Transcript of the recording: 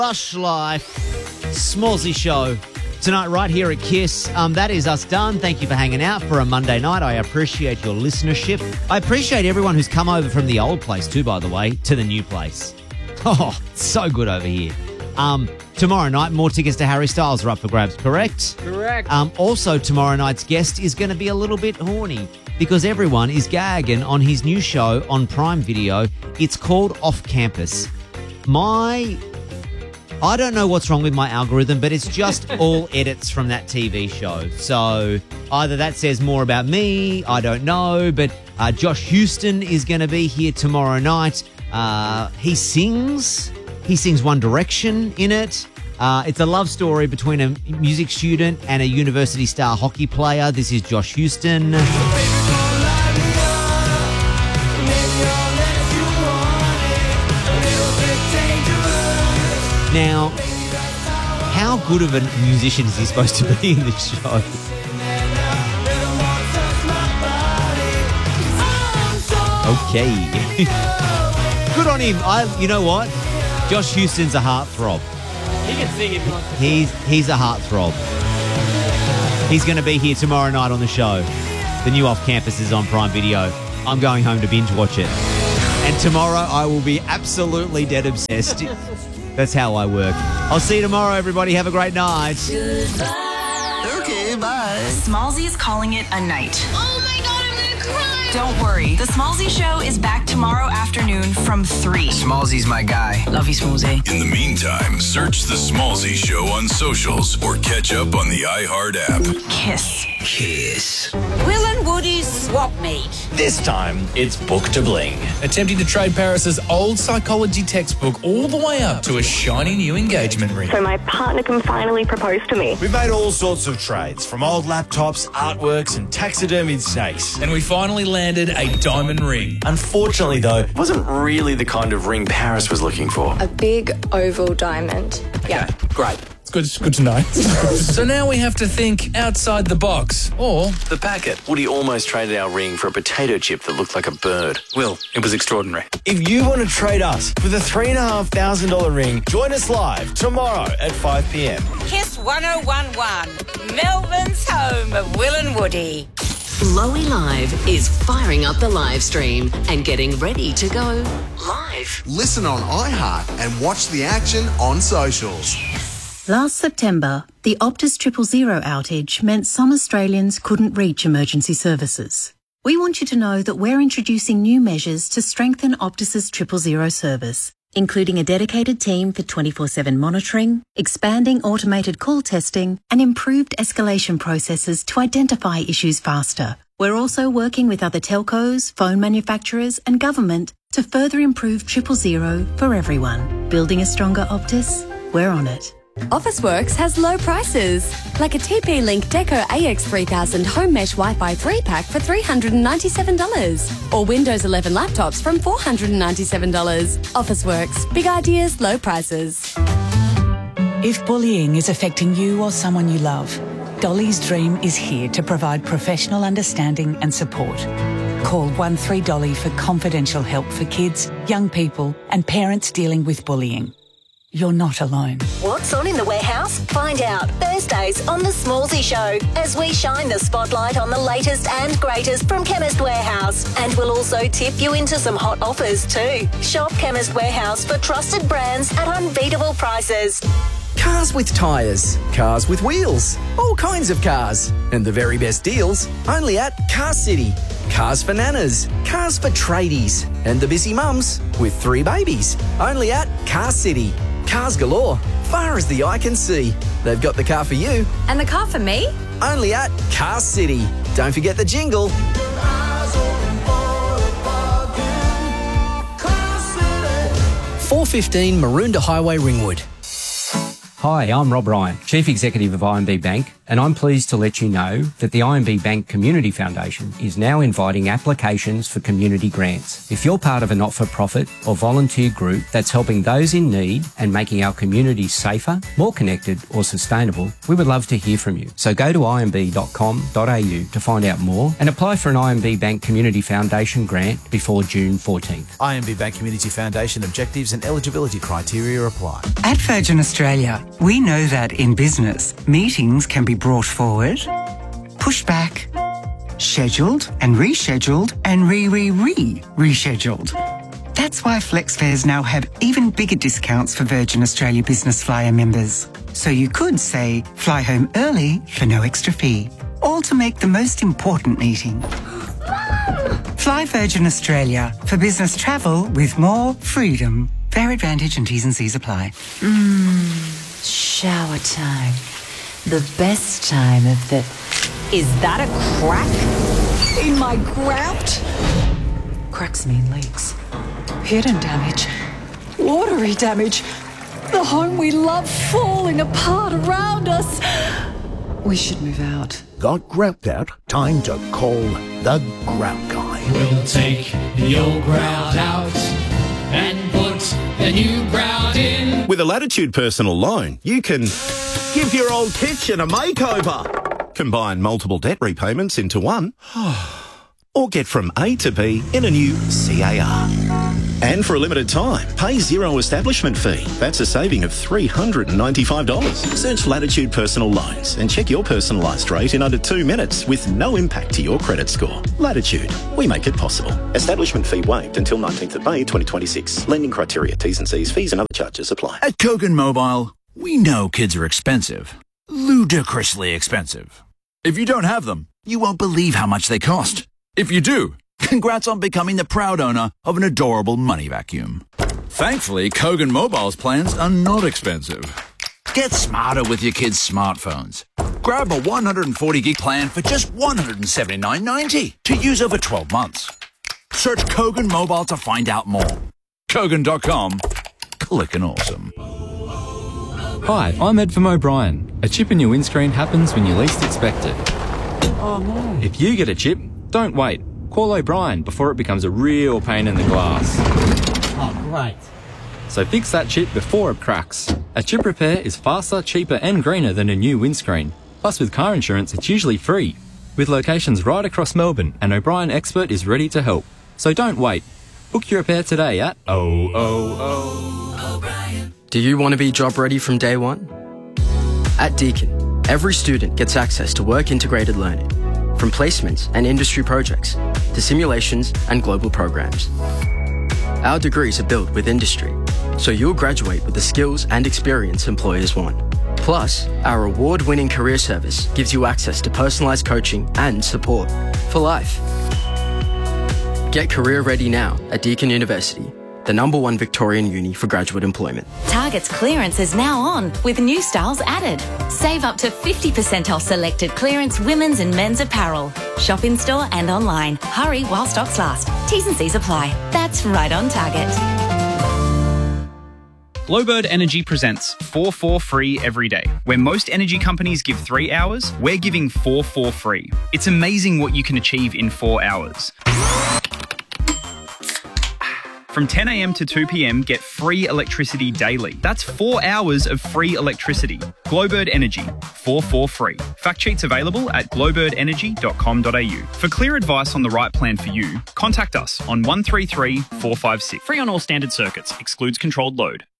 Bush Life, Smallsy Show. Tonight right here at KISS. That is us done. Thank you for hanging out for a Monday night. I appreciate your listenership. I appreciate everyone who's come over from the old place too, by the way, to the new place. Oh, so good over here. Tomorrow night, more tickets to Harry Styles are up for grabs, correct? Correct. Also, tomorrow night's guest is going to be a little bit horny because everyone is gagging on his new show on Prime Video. It's called Off Campus. I don't know what's wrong with my algorithm, but it's just all edits from that TV show. So either that says more about me, I don't know, but Josh Houston is going to be here tomorrow night. He sings One Direction in it. It's a love story between a music student and a university star hockey player. This is Josh Houston. Now, how good of a musician is he supposed to be in this show? Okay. Good on him. You know what? Josh Houston's a heartthrob. He can sing if he wants to. He's a heartthrob. He's going to be here tomorrow night on the show. The new Off Campus is on Prime Video. I'm going home to binge watch it. And tomorrow I will be absolutely dead obsessed. That's how I work. I'll see you tomorrow, everybody. Have a great night. Okay, bye. Smallsy is calling it a night. Oh my God, I'm gonna cry. Don't worry. The Smallsy Show is back tomorrow afternoon from 3. Smallsy's my guy. Love you, Smallsy. In the meantime, search The Smallsy Show on socials or catch up on the iHeart app. KISS. Kiss. Will and Woody's swap meet. This time, it's Book to Bling. Attempting to trade Paris's old psychology textbook all the way up to a shiny new engagement ring. So my partner can finally propose to me. We've made all sorts of trades, from old laptops, artworks, and taxidermied snakes. And we finally landed a diamond ring. Unfortunately, though, it wasn't really the kind of ring Paris was looking for. A big oval diamond. Yeah. Okay, great. It's good to know. So now we have to think outside the box, or The packet. Woody almost traded our ring for a potato chip that looked like a bird. Will, it was extraordinary. If you want to trade us for the $3,500 ring, join us live tomorrow at 5 p.m. KISS 1011, Melbourne's home of Will and Woody. Lowy Live is firing up the live stream and getting ready to go live. Listen on iHeart and watch the action on socials. Last September, the Optus 000 outage meant some Australians couldn't reach emergency services. We want you to know that we're introducing new measures to strengthen Optus's 000 service, including a dedicated team for 24/7 monitoring, expanding automated call testing, and improved escalation processes to identify issues faster. We're also working with other telcos, phone manufacturers, and government to further improve 000 for everyone. Building a stronger Optus? We're on it. Officeworks has low prices, like a TP-Link Deco AX3000 Home Mesh Wi-Fi 3-pack for $397, or Windows 11 laptops from $497. Officeworks, big ideas, low prices. If bullying is affecting you or someone you love, Dolly's Dream is here to provide professional understanding and support. Call 13Dolly for confidential help for kids, young people, and parents dealing with bullying. You're not alone. What's on in the warehouse? Find out Thursdays on The Smallsy Show as we shine the spotlight on the latest and greatest from Chemist Warehouse. And we'll also tip you into some hot offers too. Shop Chemist Warehouse for trusted brands at unbeatable prices. Cars with tyres, cars with wheels, all kinds of cars. And the very best deals only at Car City. Cars for nanas, cars for tradies, and the busy mums with 3 babies. Only at Car City. Cars galore, far as the eye can see. They've got the car for you. And the car for me? Only at Car City. Don't forget the jingle. 415 Maroondah Highway, Ringwood. Hi, I'm Rob Ryan, Chief Executive of IMB Bank, and I'm pleased to let you know that the IMB Bank Community Foundation is now inviting applications for community grants. If you're part of a not-for-profit or volunteer group that's helping those in need and making our communities safer, more connected or sustainable, we would love to hear from you. So go to imb.com.au to find out more and apply for an IMB Bank Community Foundation grant before June 14th. IMB Bank Community Foundation objectives and eligibility criteria apply. At Virgin Australia, we know that in business, meetings can be brought forward, pushed back, scheduled and rescheduled and rescheduled. That's why FlexFares now have even bigger discounts for Virgin Australia Business Flyer members. So you could say, fly home early for no extra fee, all to make the most important meeting. Fly Virgin Australia for business travel with more freedom. Fare advantage and T's and C's apply. Shower time. The best time of the... Is that a crack in my grout? Cracks mean leaks. Hidden damage. Watery damage. The home we love falling apart around us. We should move out. Got grout out? Time to call the Grout Guy. We'll take the old grout out and put the new grout in. With a Latitude personal loan, you can give your old kitchen a makeover, combine multiple debt repayments into one, or get from A to B in a new CAR. And for a limited time, pay zero establishment fee. That's a saving of $395. Search Latitude Personal Loans and check your personalised rate in under 2 minutes with no impact to your credit score. Latitude, we make it possible. Establishment fee waived until 19th of May 2026. Lending criteria, T's and C's, fees and other charges apply. At Kogan Mobile, we know kids are expensive. Ludicrously expensive. If you don't have them, you won't believe how much they cost. If you do, congrats on becoming the proud owner of an adorable money vacuum. Thankfully, Kogan Mobile's plans are not expensive. Get smarter with your kids' smartphones. Grab a 140 gig plan for just $179.90 to use over 12 months. Search Kogan Mobile to find out more. Kogan.com. Clickin' awesome. Hi, I'm Ed from O'Brien. A chip in your windscreen happens when you least expect it. Oh no. If you get a chip, don't wait. Call O'Brien before it becomes a real pain in the glass. Oh, great. So fix that chip before it cracks. A chip repair is faster, cheaper and greener than a new windscreen. Plus with car insurance, it's usually free. With locations right across Melbourne, an O'Brien expert is ready to help. So don't wait. Book your repair today at O'Brien. Do you want to be job ready from day one? At Deakin, every student gets access to work-integrated learning, from placements and industry projects to simulations and global programs. Our degrees are built with industry, so you'll graduate with the skills and experience employers want. Plus, our award-winning career service gives you access to personalised coaching and support for life. Get career ready now at Deakin University, the #1 Victorian uni for graduate employment. Target's clearance is now on with new styles added. Save up to 50% off selected clearance women's and men's apparel. Shop in store and online. Hurry while stocks last. T's and C's apply. That's right on Target. Glowbird Energy presents 4 free every day. Where most energy companies give 3 hours, we're giving 4 free. It's amazing what you can achieve in 4 hours. From 10 a.m. to 2 p.m, get free electricity daily. That's 4 hours of free electricity. Glowbird Energy, 4 free. Fact sheets available at glowbirdenergy.com.au. For clear advice on the right plan for you, contact us on 133 456. Free on all standard circuits, excludes controlled load.